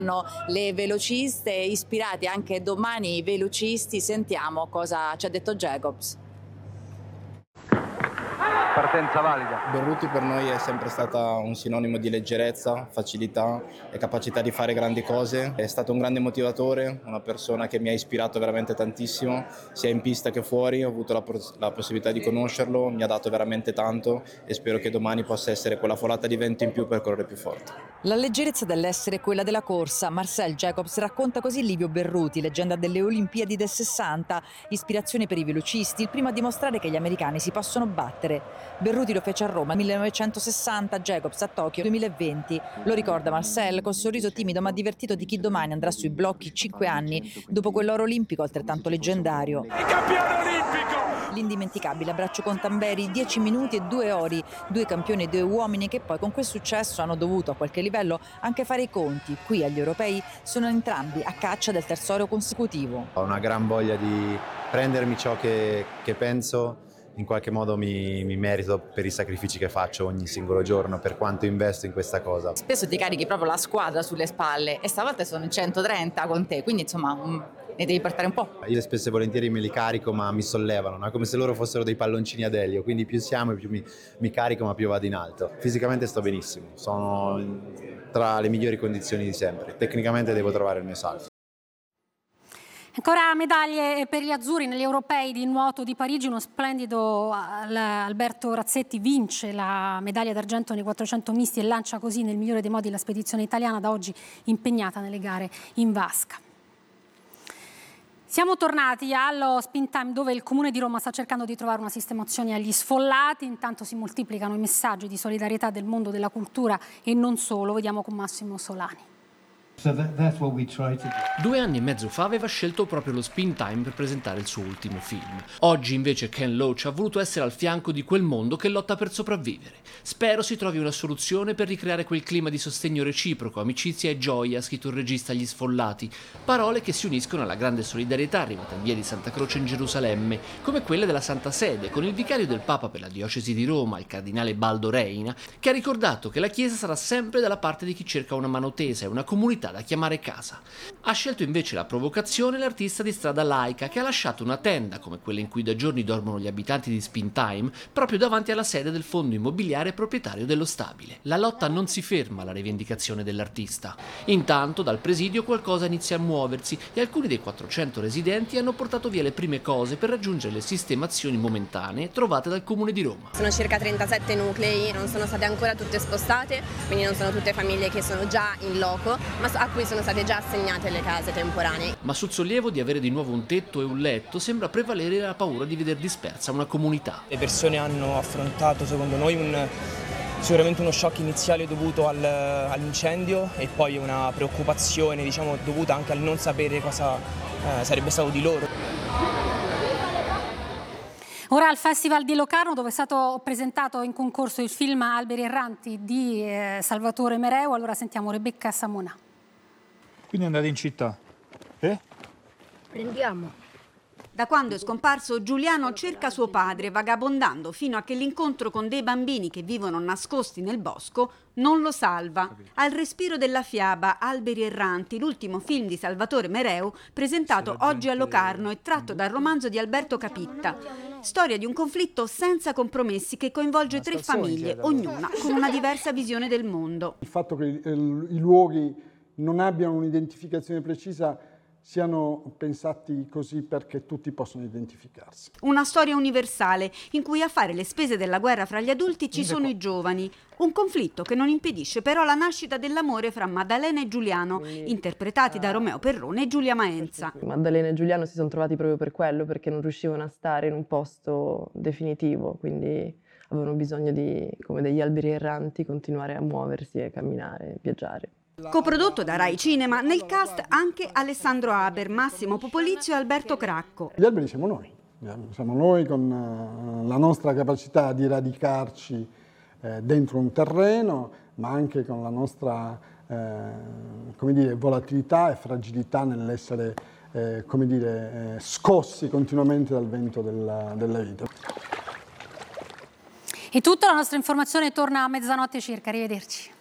Le velociste, ispirati anche domani i velocisti, sentiamo cosa ci ha detto Jacobs. Partenza valida. Berruti per noi è sempre stata un sinonimo di leggerezza, facilità e capacità di fare grandi cose. È stato un grande motivatore, una persona che mi ha ispirato veramente tantissimo, sia in pista che fuori. Ho avuto la possibilità di conoscerlo, mi ha dato veramente tanto e spero che domani possa essere quella folata di vento in più per correre più forte. La leggerezza dell'essere quella della corsa. Marcel Jacobs racconta così Livio Berruti, leggenda delle Olimpiadi del 60, ispirazione per i velocisti, il primo a dimostrare che gli americani si possono battere. Berruti lo fece a Roma nel 1960, Jacobs a Tokyo 2020. Lo ricorda Marcel col sorriso timido ma divertito di chi domani andrà sui blocchi 5 anni dopo quell'oro olimpico altrettanto leggendario. Il campione olimpico! L'indimenticabile abbraccio con Tamberi, 10 minuti e 2 ori, 2 campioni e 2 uomini che poi con quel successo hanno dovuto a qualche livello anche fare i conti. Qui agli europei sono entrambi a caccia del terzo oro consecutivo. Ho una gran voglia di prendermi ciò che penso, in qualche modo mi merito per i sacrifici che faccio ogni singolo giorno, per quanto investo in questa cosa. Spesso ti carichi proprio la squadra sulle spalle e stavolta sono in 130 con te, quindi insomma ne devi portare un po'. Io spesso e volentieri me li carico ma mi sollevano, no? È come se loro fossero dei palloncini ad elio, quindi più siamo e più mi carico ma più vado in alto. Fisicamente sto benissimo, sono tra le migliori condizioni di sempre, tecnicamente devo trovare il mio salto. Ancora medaglie per gli azzurri negli europei di nuoto di Parigi, uno splendido Alberto Razzetti vince la medaglia d'argento nei 400 misti e lancia così nel migliore dei modi la spedizione italiana, da oggi impegnata nelle gare in vasca. Siamo tornati allo Spin Time, dove il Comune di Roma sta cercando di trovare una sistemazione agli sfollati. Intanto si moltiplicano i messaggi di solidarietà del mondo della cultura e non solo. Vediamo con Massimo Solani. 2 anni e mezzo fa aveva scelto proprio lo Spin Time per presentare il suo ultimo film. Oggi invece Ken Loach ha voluto essere al fianco di quel mondo che lotta per sopravvivere. Spero si trovi una soluzione per ricreare quel clima di sostegno reciproco, amicizia e gioia, ha scritto il regista agli sfollati. Parole che si uniscono alla grande solidarietà arrivata in via di Santa Croce in Gerusalemme, come quelle della Santa Sede, con il vicario del Papa per la diocesi di Roma, il cardinale Baldo Reina, che ha ricordato che la Chiesa sarà sempre dalla parte di chi cerca una mano tesa e una comunità da chiamare casa. Ha scelto invece la provocazione l'artista di strada laica, che ha lasciato una tenda, come quella in cui da giorni dormono gli abitanti di Spin Time, proprio davanti alla sede del fondo immobiliare proprietario dello stabile. La lotta non si ferma alla rivendicazione dell'artista. Intanto dal presidio qualcosa inizia a muoversi e alcuni dei 400 residenti hanno portato via le prime cose per raggiungere le sistemazioni momentanee trovate dal Comune di Roma. Sono circa 37 nuclei, non sono state ancora tutte spostate, quindi non sono tutte famiglie che sono già in loco, ma a cui sono state già assegnate le case temporanee. Ma sul sollievo di avere di nuovo un tetto e un letto sembra prevalere la paura di veder dispersa una comunità. Le persone hanno affrontato, secondo noi, sicuramente uno shock iniziale dovuto all'incendio e poi una preoccupazione, dovuta anche al non sapere cosa sarebbe stato di loro. Ora al Festival di Locarno, dove è stato presentato in concorso il film Alberi erranti di Salvatore Mereu. Allora sentiamo Rebecca Samona. Quindi andate in città? Prendiamo. Da quando è scomparso, Giuliano cerca suo padre, vagabondando fino a che l'incontro con dei bambini che vivono nascosti nel bosco non lo salva. Al respiro della fiaba, Alberi erranti, l'ultimo film di Salvatore Mereu, presentato oggi a Locarno e tratto dal romanzo di Alberto Capitta. Storia di un conflitto senza compromessi che coinvolge 3 famiglie, ognuna con una diversa visione del mondo. Il fatto che i luoghi non abbiano un'identificazione precisa siano pensati così perché tutti possono identificarsi. Una storia universale in cui a fare le spese della guerra fra gli adulti ci sono i giovani. Un conflitto che non impedisce però la nascita dell'amore fra Maddalena e Giuliano, interpretati da Romeo Perrone e Giulia Maenza. Maddalena e Giuliano si sono trovati proprio per quello, perché non riuscivano a stare in un posto definitivo, quindi avevano bisogno di, come degli alberi erranti, continuare a muoversi e camminare, viaggiare. Coprodotto da Rai Cinema, nel cast anche Alessandro Haber, Massimo Popolizio e Alberto Cracco. Gli alberi siamo noi con la nostra capacità di radicarci dentro un terreno, ma anche con la nostra volatilità e fragilità nell'essere scossi continuamente dal vento della vita. E tutta la nostra informazione torna a mezzanotte circa, arrivederci.